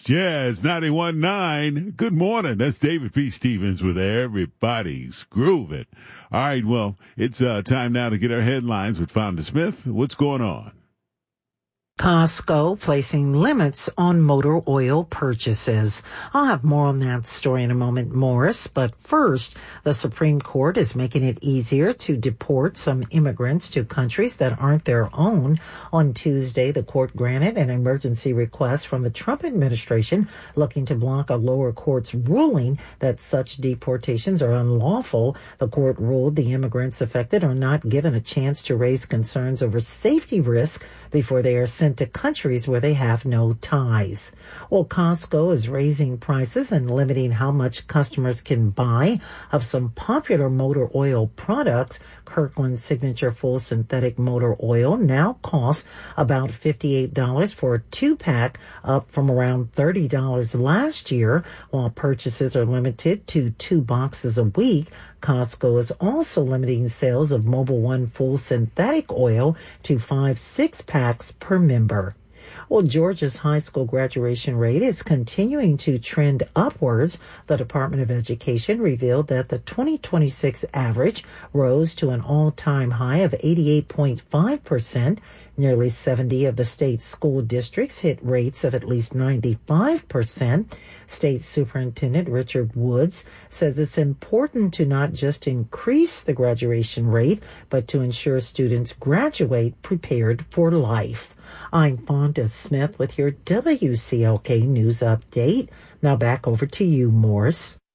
Jazz 91.9. Good morning. That's David P. Stevens with Everybody's Grooving. All right, well, it's time now to get our headlines with Fonda Smith. What's going on? Costco placing limits on motor oil purchases. I'll have more on that story in a moment, Morris. But first, the Supreme Court is making it easier to deport some immigrants to countries that aren't their own. On Tuesday, the court granted an emergency request from the Trump administration looking to block a lower court's ruling that such deportations are unlawful. The court ruled the immigrants affected are not given a chance to raise concerns over safety risks before they are sent to countries where they have no ties. Well, Costco is raising prices and limiting how much customers can buy of some popular motor oil products. Kirkland Signature Full Synthetic Motor Oil now costs about $58 for a 2-pack, up from around $30 last year. While purchases are limited to 2 boxes a week, Costco is also limiting sales of Mobil 1 Full Synthetic Oil to 5 6-packs per member. Well, Georgia's high school graduation rate is continuing to trend upwards. The Department of Education revealed that the 2026 average rose to an all-time high of 88.5%. Nearly 70 of the state's school districts hit rates of at least 95%. State Superintendent Richard Woods says it's important to not just increase the graduation rate, but to ensure students graduate prepared for life. I'm Fonda Smith with your WCLK News Update. Now back over to you, Morris.